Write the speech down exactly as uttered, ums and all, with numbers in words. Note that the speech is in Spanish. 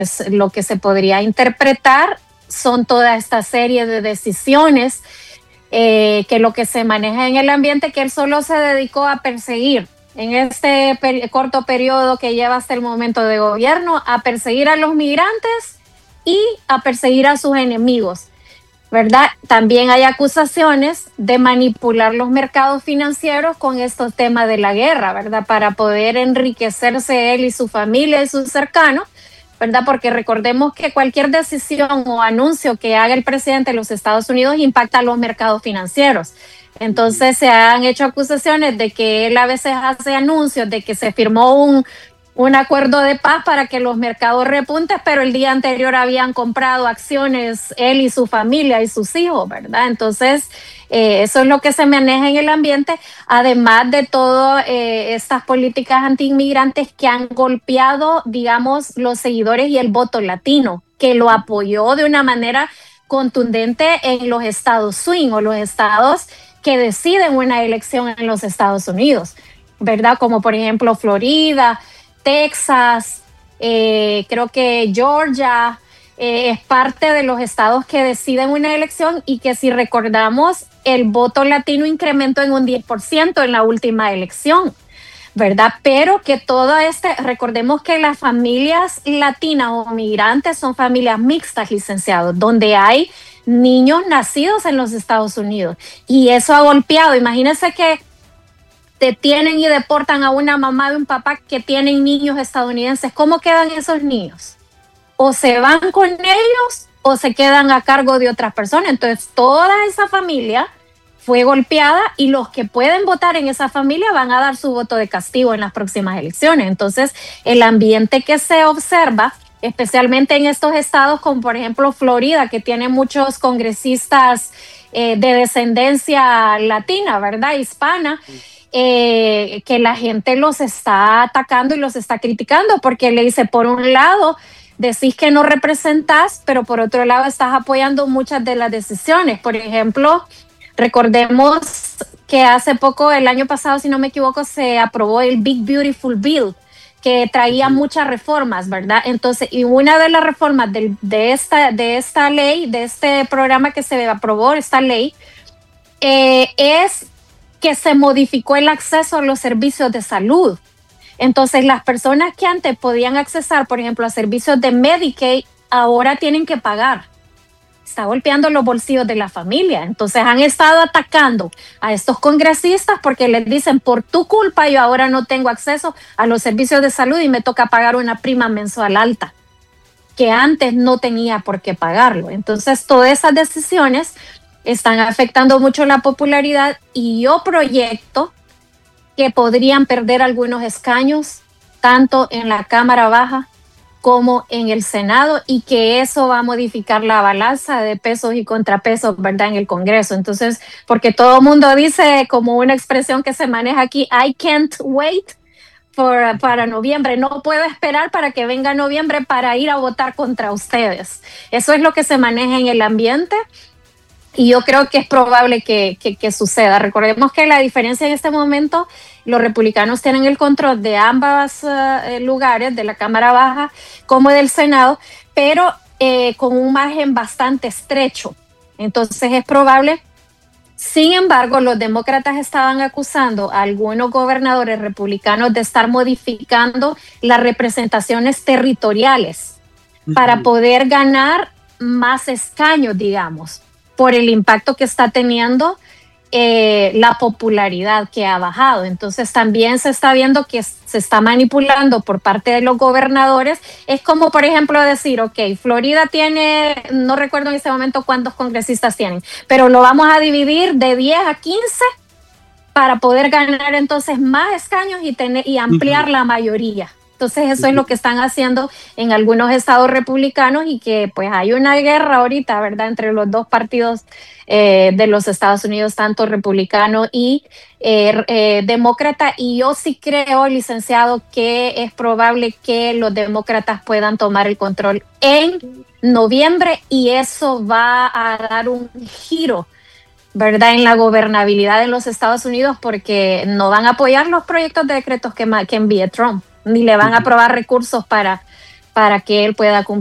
lo que se podría interpretar son toda esta serie de decisiones eh, que lo que se maneja en el ambiente, que él solo se dedicó a perseguir en este per- corto periodo que lleva hasta el momento de gobierno, a perseguir a los migrantes y a perseguir a sus enemigos, ¿verdad? También hay acusaciones de manipular los mercados financieros con estos temas de la guerra, ¿verdad? Para poder enriquecerse él y su familia y sus cercanos, ¿verdad? Porque recordemos que cualquier decisión o anuncio que haga el presidente de los Estados Unidos impacta a los mercados financieros. Entonces se han hecho acusaciones de que él a veces hace anuncios de que se firmó un, un acuerdo de paz para que los mercados repunten, pero el día anterior habían comprado acciones él y su familia y sus hijos, ¿verdad? Entonces eh, eso es lo que se maneja en el ambiente, además de todas eh, estas políticas antiinmigrantes que han golpeado, digamos, los seguidores y el voto latino, que lo apoyó de una manera contundente en los estados swing o los estados que deciden una elección en los Estados Unidos, ¿verdad? Como por ejemplo Florida, Texas, eh, creo que Georgia, eh, es parte de los estados que deciden una elección y que si recordamos, el voto latino incrementó en un diez por ciento en la última elección, ¿verdad? Pero que todo este, recordemos que las familias latinas o migrantes son familias mixtas, licenciados, donde hay niños nacidos en los Estados Unidos y eso ha golpeado. Imagínense que detienen y deportan a una mamá y un papá que tienen niños estadounidenses. ¿Cómo quedan esos niños? O se van con ellos o se quedan a cargo de otras personas. Entonces toda esa familia fue golpeada y los que pueden votar en esa familia van a dar su voto de castigo en las próximas elecciones. Entonces el ambiente que se observa, especialmente en estos estados como por ejemplo Florida, que tiene muchos congresistas eh, de descendencia latina, ¿verdad? Hispana, eh, que la gente los está atacando y los está criticando porque le dice, por un lado, decís que no representás, pero por otro lado estás apoyando muchas de las decisiones. Por ejemplo, recordemos que hace poco, el año pasado, si no me equivoco, se aprobó el Big Beautiful Bill, que traía muchas reformas, ¿verdad? Entonces, y una de las reformas de, de, esta, de esta ley, de este programa que se aprobó, esta ley, eh, es que se modificó el acceso a los servicios de salud. Entonces, las personas que antes podían accesar, por ejemplo, a servicios de Medicaid, ahora tienen que pagar. Está golpeando los bolsillos de la familia. Entonces han estado atacando a estos congresistas porque les dicen, por tu culpa yo ahora no tengo acceso a los servicios de salud y me toca pagar una prima mensual alta, que antes no tenía por qué pagarlo. Entonces todas esas decisiones están afectando mucho la popularidad y yo proyecto que podrían perder algunos escaños, tanto en la Cámara Baja como en el Senado, y que eso va a modificar la balanza de pesos y contrapesos, ¿verdad?, en el Congreso. Entonces, porque todo el mundo dice, como una expresión que se maneja aquí, I can't wait for, para noviembre, no puedo esperar para que venga noviembre para ir a votar contra ustedes. Eso es lo que se maneja en el ambiente. Y yo creo que es probable que, que, que suceda. Recordemos que la diferencia en este momento, los republicanos tienen el control de ambos uh, lugares, de la Cámara Baja como del Senado, pero eh, con un margen bastante estrecho. Entonces es probable. Sin embargo, los demócratas estaban acusando a algunos gobernadores republicanos de estar modificando las representaciones territoriales uh-huh. para poder ganar más escaños, digamos, por el impacto que está teniendo eh, la popularidad que ha bajado. Entonces también se está viendo que se está manipulando por parte de los gobernadores. Es como, por ejemplo, decir, ok, Florida tiene, no recuerdo en este momento cuántos congresistas tienen, pero lo vamos a dividir de diez a quince para poder ganar entonces más escaños y, tener, y ampliar uh-huh. la mayoría. Entonces eso es lo que están haciendo en algunos estados republicanos y que pues hay una guerra ahorita, ¿verdad?, entre los dos partidos eh, de los Estados Unidos, tanto republicano y eh, eh, demócrata. Y yo sí creo, licenciado, que es probable que los demócratas puedan tomar el control en noviembre y eso va a dar un giro, ¿verdad?, en la gobernabilidad de los Estados Unidos, porque no van a apoyar los proyectos de decretos que, que envíe Trump, ni le van a aprobar recursos para, para que él pueda cumplir